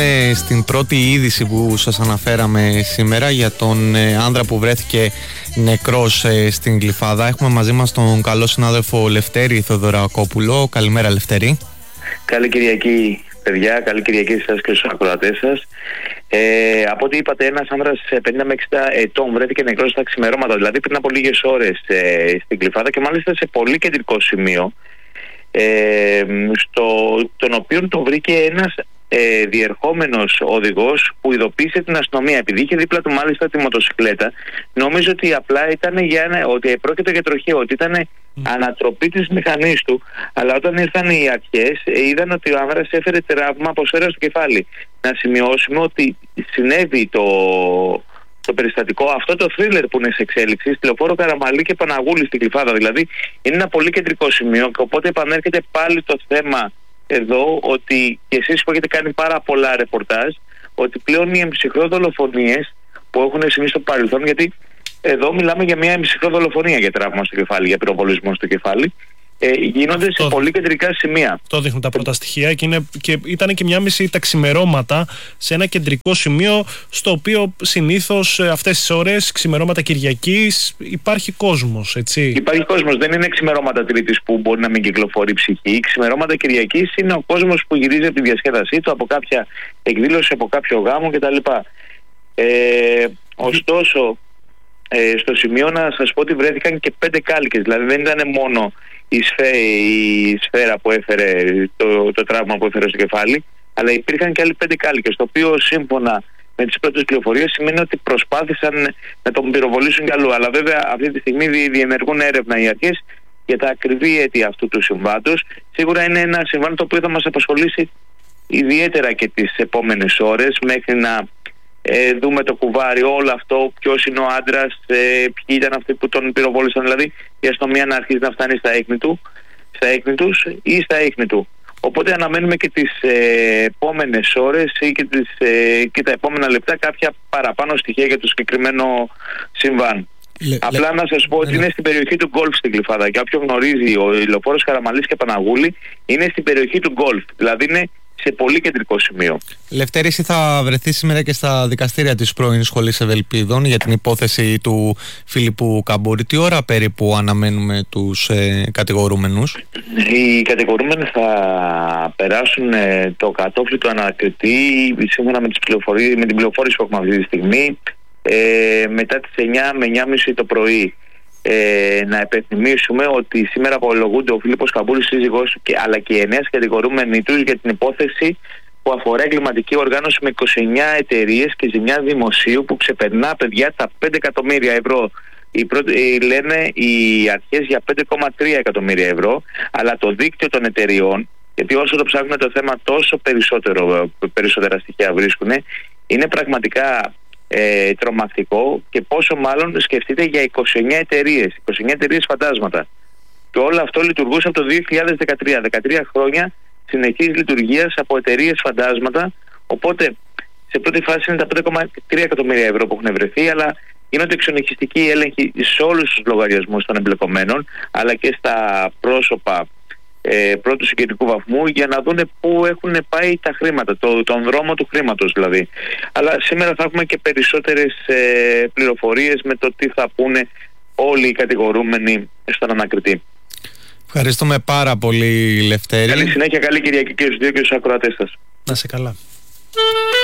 Στην πρώτη είδηση που σας αναφέραμε σήμερα για τον άνδρα που βρέθηκε νεκρός στην Γλυφάδα, έχουμε μαζί μας τον καλό συνάδελφο Λευτέρη Θεοδωρακόπουλο. Καλημέρα, Λευτέρη. Καλή Κυριακή, παιδιά. Καλή Κυριακή σας και στους ακροατές σας. Από ό,τι είπατε, ένας άνδρας 50 με 60 ετών βρέθηκε νεκρός στα ξημερώματα, δηλαδή πριν από λίγες ώρες στην Γλυφάδα, και μάλιστα σε πολύ κεντρικό σημείο, τον οποίο το βρήκε ένας διερχόμενος οδηγός που ειδοποίησε την αστυνομία. Επειδή είχε δίπλα του μάλιστα τη μοτοσυκλέτα, νόμιζε ότι απλά ήταν ότι πρόκειται για τροχαίο, ότι ήταν ανατροπή της μηχανής του. Αλλά όταν ήρθαν οι αρχές, είδαν ότι ο άνδρας έφερε τραύμα από σφαίρα στο κεφάλι. Να σημειώσουμε ότι συνέβη το περιστατικό, αυτό το θρίλερ που είναι σε εξέλιξη, στη λεωφόρο Καραμαλή και Παναγούλη στην Γλυφάδα. Δηλαδή είναι ένα πολύ κεντρικό σημείο, και οπότε επανέρχεται πάλι το θέμα εδώ, ότι και εσείς που έχετε κάνει πάρα πολλά ρεπορτάζ, ότι πλέον οι εμψυχρό δολοφονίες που έχουν συμβεί στο παρελθόν, γιατί εδώ μιλάμε για μια εμψυχρό δολοφονία για τραύμα στο κεφάλι, για πυροβολισμό στο κεφάλι, γίνονται σε πολύ κεντρικά σημεία. Το δείχνουν τα πρώτα στοιχεία και ήταν και μια μισή τα ξημερώματα σε ένα κεντρικό σημείο, στο οποίο συνήθως αυτές τις ώρες, ξημερώματα Κυριακής, υπάρχει κόσμος, έτσι. Υπάρχει κόσμος, δεν είναι ξημερώματα Τρίτης που μπορεί να μην κυκλοφορεί ψυχή. Ξημερώματα Κυριακής είναι ο κόσμος που γυρίζει από τη διασκέδασή του, από κάποια εκδήλωση, από κάποιο γάμο κτλ. Ωστόσο, στο σημείο να σας πω ότι βρέθηκαν και 5 κάλικες, δηλαδή δεν ήταν μόνο η σφαίρα που έφερε το τραύμα που έφερε στο κεφάλι, αλλά υπήρχαν και άλλοι 5 κάλικες, το οποίο σύμφωνα με τις πρώτες πληροφορίες σημαίνει ότι προσπάθησαν να τον πυροβολήσουν κι αλλού. Αλλά βέβαια αυτή τη στιγμή διενεργούν έρευνα οι αρχές για τα ακριβή αίτια αυτού του συμβάντος. Σίγουρα είναι ένα συμβάν το οποίο θα μας απασχολήσει ιδιαίτερα και τις επόμενες ώρες, μέχρι να δούμε το κουβάρι, όλο αυτό, ποιος είναι ο άντρας, ποιοι ήταν αυτοί που τον πυροβόλησαν, δηλαδή η αστυνομία να αρχίσει να φτάνει στα ίχνη τους ή στα ίχνη του. Οπότε αναμένουμε και τις επόμενες ώρες ή και τα επόμενα λεπτά κάποια παραπάνω στοιχεία για το συγκεκριμένο συμβάν. Απλά να σας πω ότι είναι στην περιοχή του γκολφ στην Γλυφάδα, και όποιον γνωρίζει, ο λεωφόρος Καραμαλής και Παναγούλη είναι στην περιοχή του γκολφ, δηλαδή είναι σε πολύ κεντρικό σημείο. Λευτέρη, εσύ θα βρεθεί σήμερα και στα δικαστήρια της πρώην Σχολής Ευελπίδων για την υπόθεση του Φίλιππου Καμπούρη. Τι ώρα περίπου αναμένουμε τους κατηγορούμενους? Οι κατηγορούμενοι θα περάσουν το κατόφλι του ανακριτή σύμφωνα με την πληροφόρηση που έχουμε αυτή τη στιγμή, μετά τις 9 με 9.30 το πρωί. Να υπενθυμίσουμε ότι σήμερα απολογούνται ο Φίλιππος Καμπούρης, σύζυγός του, αλλά και οι 9 κατηγορούμενοι τους για την υπόθεση που αφορά εγκληματική οργάνωση με 29 εταιρείες και ζημιά δημοσίου που ξεπερνά, παιδιά, τα 5 εκατομμύρια ευρώ. Λένε οι αρχές για 5,3 εκατομμύρια ευρώ, αλλά το δίκτυο των εταιριών, γιατί όσο το ψάχνουμε το θέμα τόσο περισσότερα στοιχεία βρίσκουν, είναι πραγματικά τρομακτικό, και πόσο μάλλον σκεφτείτε για 29 εταιρείες φαντάσματα. Και όλο αυτό λειτουργούσε από το 2013, 13 χρόνια συνεχής λειτουργίας από εταιρείες φαντάσματα. Οπότε σε πρώτη φάση είναι τα 5,3 εκατομμύρια ευρώ που έχουν βρεθεί, αλλά γίνονται εξονυχιστικοί έλεγχοι σε όλους τους λογαριασμούς των εμπλεκομένων, αλλά και στα πρόσωπα πρώτου συγγενικού βαθμού, για να δούνε πού έχουν πάει τα χρήματα, τον δρόμο του χρήματος δηλαδή. Αλλά σήμερα θα έχουμε και περισσότερες πληροφορίες με το τι θα πούνε όλοι οι κατηγορούμενοι στον ανακριτή. Ευχαριστούμε πάρα πολύ, Λευτέρη. Καλή συνέχεια, καλή Κυριακή και στους δύο και στους ακροατές σας. Να σε καλά.